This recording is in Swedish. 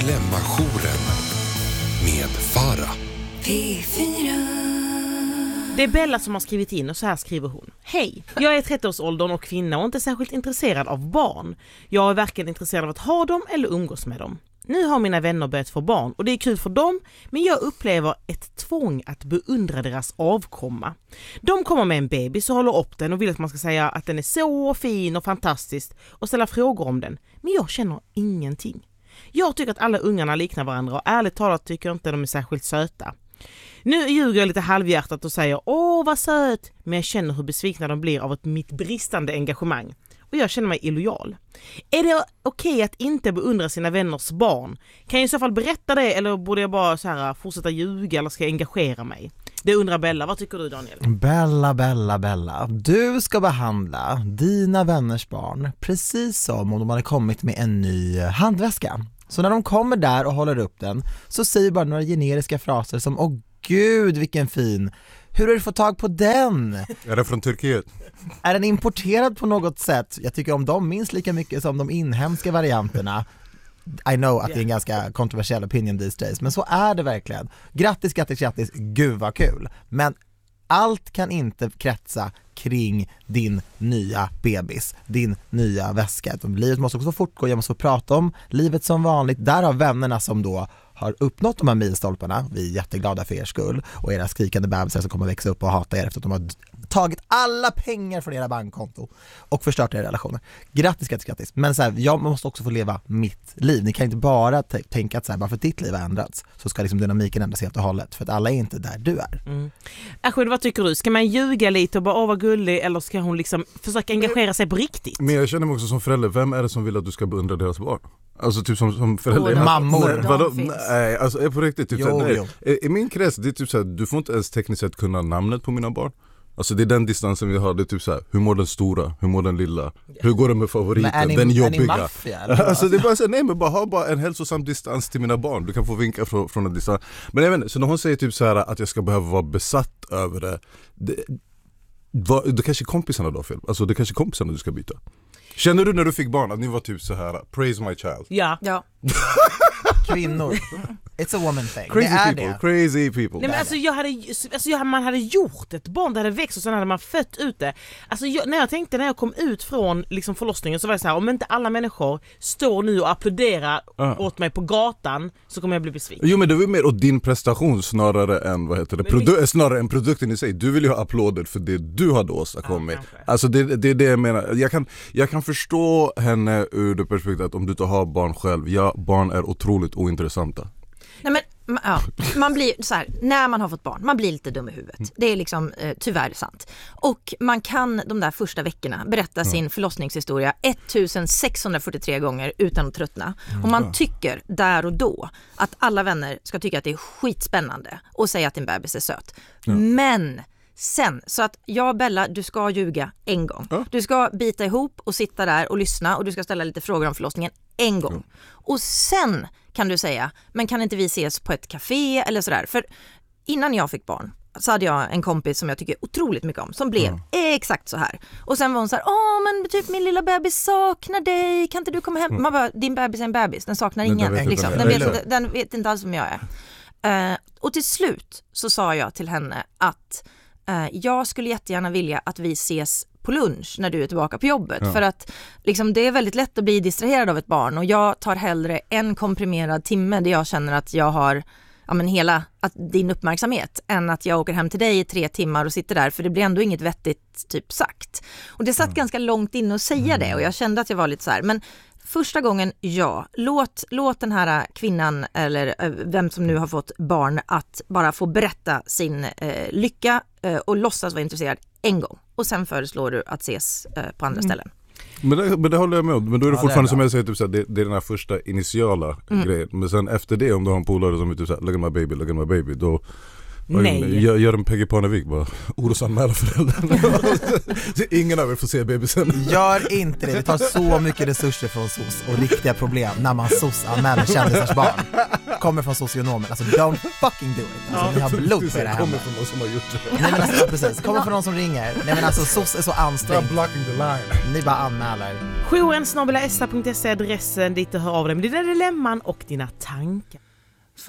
Dilemma-jouren med Farah. P4. Det är Bella som har skrivit in och så här skriver hon. Hej, jag är 30-årsåldern och kvinna och inte särskilt intresserad av barn. Jag är varken intresserad av att ha dem eller umgås med dem. Nu har mina vänner börjat få barn och det är kul för dem, men jag upplever ett tvång att beundra deras avkomma. De kommer med en bebis och håller upp den och vill att man ska säga att den är så fin och fantastisk och ställa frågor om den. Men jag känner ingenting. Jag tycker att alla ungarna liknar varandra och ärligt talat tycker jag inte de är särskilt söta. Nu ljuger jag lite halvhjärtat och säger åh vad söt, men jag känner hur besvikna de blir av mitt bristande engagemang. Och jag känner mig illojal. Är det okej att inte beundra sina vänners barn? Kan jag i så fall berätta det eller borde jag bara så här fortsätta ljuga eller ska jag engagera mig? Det undrar Bella. Vad tycker du, Daniel? Bella. Du ska behandla dina vänners barn precis som om de hade kommit med en ny handväska. Så när de kommer där och håller upp den så säger bara några generiska fraser som åh gud vilken fin. Hur har du fått tag på den? Är det från Turkiet? Är den importerad på något sätt? Jag tycker om de minst lika mycket som de inhemska varianterna. I know att det är en ganska kontroversiell opinion these days, men så är det verkligen. Grattis, gud vad kul. Men allt kan inte kretsa kring din nya bebis, din nya väska. Livet måste också fortgå, jag måste få prata om livet som vanligt. Där har vännerna som då har uppnått de här milstolparna. Vi är jätteglada för er skull och era skrikande bebisar som kommer växa upp och hata er efter att de har tagit alla pengar från era bankkonto och förstört era relationer. Grattis. Men så här, jag måste också få leva mitt liv. Ni kan inte bara tänka att så här, bara för att ditt liv har ändrats så ska liksom dynamiken ändras helt och hållet. För att alla är inte där du är. Ashwin, vad tycker du? Ska man ljuga lite och bara vad gullig eller ska hon liksom försöka engagera sig på riktigt? Men jag känner mig också som förälder. Vem är det som vill att du ska beundra deras barn? Alltså typ som förälder. Mammor. Nej, alltså är på riktigt typ jo. I min krets det är typ så här, du får inte ens tekniskt sett kunna namnet på mina barn. Alltså det är den distansen vi har. Det är typ så här, hur mår den stora? Hur mår den lilla? Hur går det med favoriten? Den jobbiga. Är ni maffia? Alltså det är bara så här, nej men ha bara en hälsosam distans till mina barn. Du kan få vinka från en distans. Men jag vet inte, så när hon säger typ så här att jag ska behöva vara besatt över det kanske kompisarna då fel. Alltså det kanske kompisarna du ska byta. Känner du när du fick barn att ni var typ så här praise my child? Ja. Kvinnor. It's a woman thing. Crazy people. Nej, men man hade gjort ett barn, det hade växt och sen hade man fött ut det. Alltså när jag kom ut från liksom förlossningen så var det så här, om inte alla människor står nu och applåderar åt mig på gatan så kommer jag bli besviken. Jo men det var mer åt din prestation snarare än snarare än produkten i sig. Du vill ju ha applåder för det du hade åstadkommit. Alltså det är det jag menar. Jag kan förstå henne ur det perspektivet att om du inte har barn själv. Ja, barn är otroligt ointressanta. Nej men man blir så här, när man har fått barn, man blir lite dum i huvudet. Det är liksom tyvärr sant. Och man kan de där första veckorna berätta sin förlossningshistoria 1643 gånger utan att tröttna. Och man tycker där och då att alla vänner ska tycka att det är skitspännande och säga att din bebis är söt. Men sen, så att Bella, du ska ljuga en gång. Du ska bita ihop och sitta där och lyssna och du ska ställa lite frågor om förlossningen en gång. Och sen kan du säga, men kan inte vi ses på ett café eller sådär? För innan jag fick barn så hade jag en kompis som jag tycker otroligt mycket om som blev exakt så här. Och sen var hon så här, men typ min lilla bebis saknar dig, kan inte du komma hem? Man bara, din bebis är en bebis, den saknar ingen. Liksom. Den vet inte alls vem jag är. Och till slut så sa jag till henne att jag skulle jättegärna vilja att vi ses på lunch när du är tillbaka på jobbet. För att liksom, det är väldigt lätt att bli distraherad av ett barn och jag tar hellre en komprimerad timme där jag känner att jag har din uppmärksamhet än att jag åker hem till dig i 3 timmar och sitter där, för det blir ändå inget vettigt typ sagt. Och det satt ganska långt in att säga det och jag kände att jag var lite så här, men första gången, låt den här kvinnan eller vem som nu har fått barn att bara få berätta sin lycka och låtsas vara intresserad en gång. Och sen föreslår du att ses på andra ställen. Men det håller jag med om. Men då är det fortfarande som jag säger, typ, så här, det är den här första initiala grejen. Men sen efter det, om du har en polare som är typ så här, look at my baby, då Nej. Gör en Peggy Parnevik bara, orosanmäla föräldrarna. Så ingen av er får se bebisen. Gör inte det, det tar så mycket resurser från SOS och riktiga problem när man SOS-anmäler kändisars barn. Kommer från socionomer, alltså don't fucking do it. Alltså, ni har blod på era hemma. Kommer från någon som har gjort det. Nej men alltså, precis, kommer från någon som ringer. Nej men alltså SOS är så ansträngt. Blocking the line. Ni bara anmäler. Jouren@sta.se adressen dit du hör av dig med dina dilemman och dina tankar.